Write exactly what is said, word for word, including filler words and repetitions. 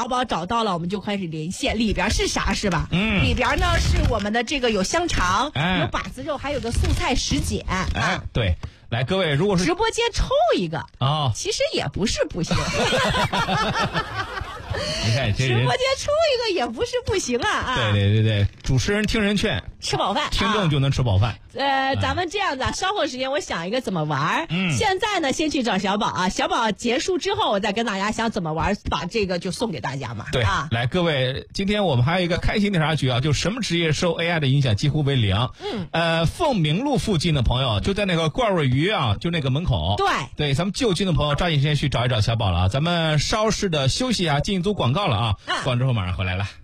小宝找到了，我们就开始连线，里边是啥是吧？ 嗯， 里边呢是我们的这个有香肠， 哎、 有把子肉，还有个素菜什锦。 哎、 啊， 对，来各位，如果是直播间抽一个啊、哦， 其实也不是不行。 你看这直播间抽一个也不是不行啊啊！ 对对对对，主持人听人劝， 吃饱饭， 听众就能吃饱饭。 啊、呃，咱们这样子，稍后时间我想一个怎么玩。 嗯， 现在呢，先去找小宝啊，小宝结束之后，我再跟大家想怎么玩，把这个就送给大家嘛。 对啊， 来各位，今天我们还有一个开心调查局啊，就什么职业受 A I 的影响几乎为零。 嗯， 呃，凤鸣路附近的朋友就在那个罐味鱼啊，就那个门口。 对对，咱们就近的朋友抓紧时间去找一找小宝了啊。咱们稍事的休息啊，进一组广告了啊， 啊广告之后马上回来了。